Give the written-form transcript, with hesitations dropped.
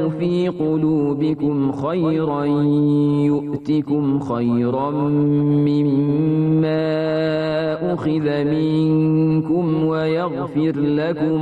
في قلوبكم خيرا يؤتكم خيرا مما أخذ منكم ويغفر لكم